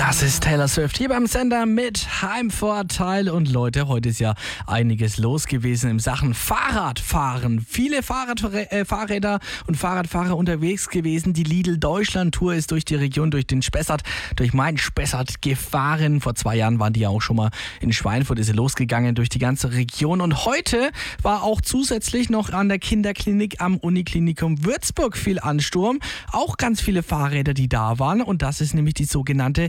Das ist Taylor Swift hier beim Sender mit Heimvorteil. Und Leute, heute ist ja einiges los gewesen in Sachen Fahrradfahren. Viele Fahrräder und Fahrradfahrer unterwegs gewesen. Die Lidl Deutschland Tour ist durch die Region, durch mein Spessart gefahren. Vor 2 Jahren waren die ja auch schon mal in Schweinfurt, ist sie losgegangen durch die ganze Region. Und heute war auch zusätzlich noch an der Kinderklinik am Uniklinikum Würzburg viel Ansturm. Auch ganz viele Fahrräder, die da waren. Und das ist nämlich die sogenannte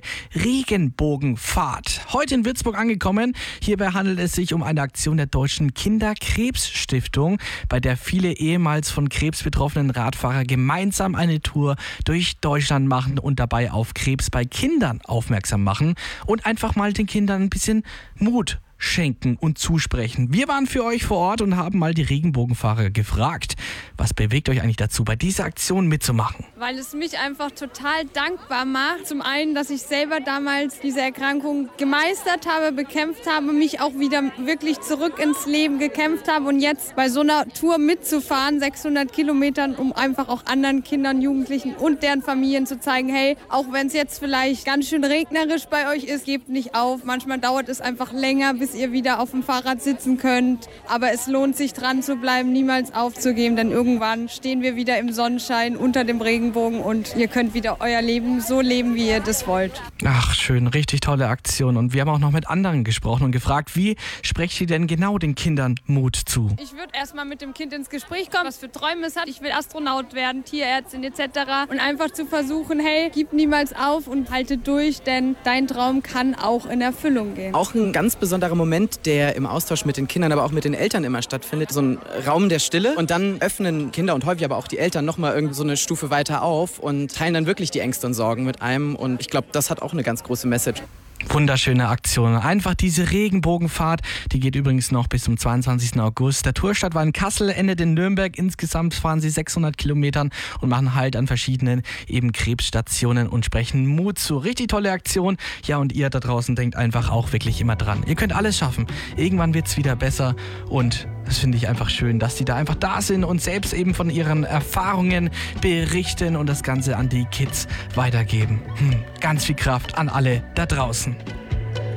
Regenbogenfahrt. Heute in Würzburg angekommen. Hierbei handelt es sich um eine Aktion der Deutschen Kinderkrebsstiftung, bei der viele ehemals von Krebs betroffenen Radfahrer gemeinsam eine Tour durch Deutschland machen und dabei auf Krebs bei Kindern aufmerksam machen und einfach mal den Kindern ein bisschen Mut schenken und zusprechen. Wir waren für euch vor Ort und haben mal die Regenbogenfahrer gefragt, was bewegt euch eigentlich dazu, bei dieser Aktion mitzumachen? Weil es mich einfach total dankbar macht. Zum einen, dass ich selber damals diese Erkrankung gemeistert habe, bekämpft habe, mich auch wieder wirklich zurück ins Leben gekämpft habe und jetzt bei so einer Tour mitzufahren, 600 Kilometern, um einfach auch anderen Kindern, Jugendlichen und deren Familien zu zeigen, hey, auch wenn es jetzt vielleicht ganz schön regnerisch bei euch ist, gebt nicht auf. Manchmal dauert es einfach länger, bis ihr wieder auf dem Fahrrad sitzen könnt. Aber es lohnt sich, dran zu bleiben, niemals aufzugeben, denn irgendwann stehen wir wieder im Sonnenschein unter dem Regenbogen und ihr könnt wieder euer Leben so leben, wie ihr das wollt. Ach, schön, richtig tolle Aktion. Und wir haben auch noch mit anderen gesprochen und gefragt, wie sprecht ihr denn genau den Kindern Mut zu? Ich würde erstmal mit dem Kind ins Gespräch kommen, was für Träume es hat. Ich will Astronaut werden, Tierärztin etc. Und einfach zu versuchen, hey, gib niemals auf und halte durch, denn dein Traum kann auch in Erfüllung gehen. Auch ein ganz besonderer Moment, der im Austausch mit den Kindern, aber auch mit den Eltern immer stattfindet. So ein Raum der Stille. Und dann öffnen Kinder und häufig aber auch die Eltern nochmal irgendwie so eine Stufe weiter auf und teilen dann wirklich die Ängste und Sorgen mit einem. Und ich glaube, das hat auch eine ganz große Message. Wunderschöne Aktion. Einfach diese Regenbogenfahrt, die geht übrigens noch bis zum 22. August. Der Tourstart war in Kassel, endet in Nürnberg. Insgesamt fahren sie 600 Kilometern und machen Halt an verschiedenen eben Krebsstationen und sprechen Mut zu. Richtig tolle Aktion. Ja, und ihr da draußen denkt einfach auch wirklich immer dran. Ihr könnt alles schaffen. Irgendwann wird es wieder besser und das finde ich einfach schön, dass die da einfach da sind und selbst eben von ihren Erfahrungen berichten und das Ganze an die Kids weitergeben. Ganz viel Kraft an alle da draußen.